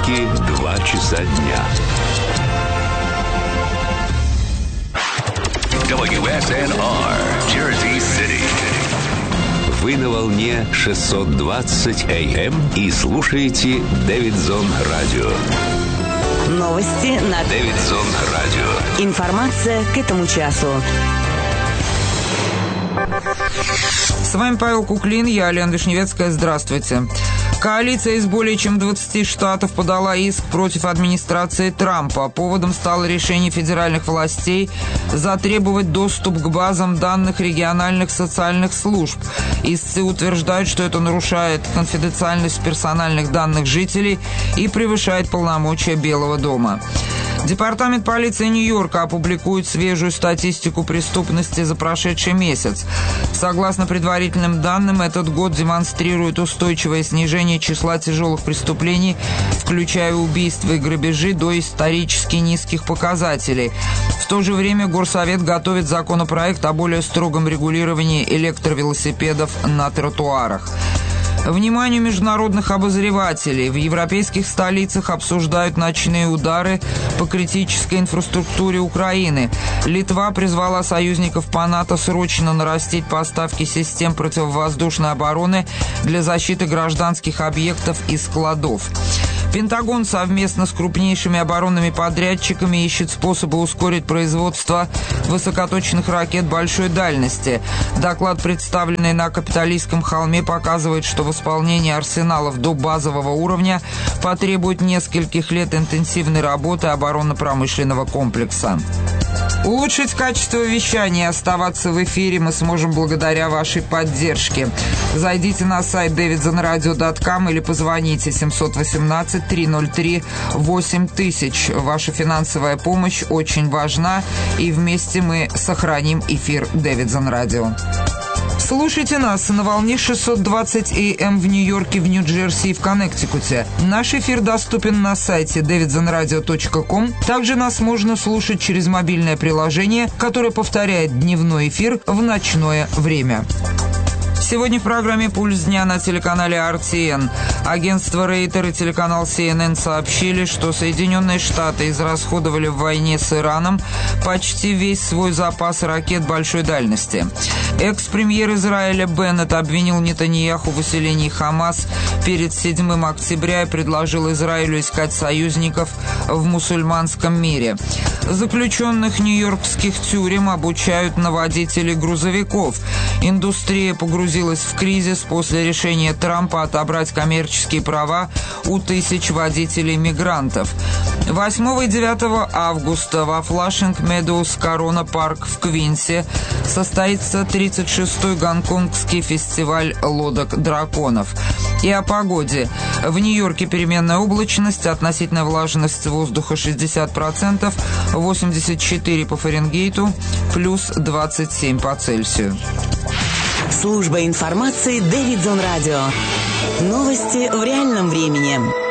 Нью-Йорке 2 часа дня. WSNR, Jersey City. Вы на волне 620 AM и слушаете Дэвидсон Радио. Новости на Дэвидсон Радио. Информация к этому часу. С вами Павел Куклин, я Алена Вишневецкая. Здравствуйте. Коалиция из более чем 20 штатов подала иск против администрации Трампа. Поводом стало решение федеральных властей затребовать доступ к базам данных региональных социальных служб. Истцы утверждают, что это нарушает конфиденциальность персональных данных жителей и превышает полномочия Белого дома. Департамент полиции Нью-Йорка опубликует свежую статистику преступности за прошедший месяц. Согласно предварительным данным, этот год демонстрирует устойчивое снижение числа тяжелых преступлений, включая убийства и грабежи, до исторически низких показателей. В то же время Горсовет готовит законопроект о более строгом регулировании электровелосипедов на тротуарах. Вниманию международных обозревателей. В европейских столицах обсуждают ночные удары по критической инфраструктуре Украины. Литва призвала союзников по НАТО срочно нарастить поставки систем противовоздушной обороны для защиты гражданских объектов и складов. Пентагон совместно с крупнейшими оборонными подрядчиками ищет способы ускорить производство высокоточных ракет большой дальности. Доклад, представленный на Капитолийском холме, показывает, что восполнение арсеналов до базового уровня потребует нескольких лет интенсивной работы оборонно-промышленного комплекса. Улучшить качество вещания и оставаться в эфире мы сможем благодаря вашей поддержке. Зайдите на сайт davidsonradio.com или позвоните 718-303-8000. Ваша финансовая помощь очень важна, и вместе мы сохраним эфир Дэвидсон Радио. Слушайте нас на волне 620 AM в Нью-Йорке, в Нью-Джерси и в Коннектикуте. Наш эфир доступен на сайте davidsonradio.com. Также нас можно слушать через мобильное приложение, которое повторяет дневной эфир в ночное время. Сегодня в программе «Пульс дня» на телеканале RTN. Агентство Рейтер и телеканал CNN сообщили, что Соединенные Штаты израсходовали в войне с Ираном почти весь свой запас ракет большой дальности. Экс-премьер Израиля Беннет обвинил Нетаньяху в усилении Хамас перед 7 октября и предложил Израилю искать союзников в мусульманском мире. Заключенных нью-йоркских тюрем обучают на водителей грузовиков. Индустрия погрузилась в кризис после решения Трампа отобрать коммерческие права у тысяч водителей-мигрантов. 8 и 9 августа во Флашинг Медоуз Корона Парк в Квинсе состоится 36-й гонконгский фестиваль лодок драконов. И о погоде. В Нью-Йорке переменная облачность, относительная влажность воздуха 60%, 84 по Фаренгейту, плюс 27 по Цельсию. Служба информации Дэвидсон Радио. Новости в реальном времени.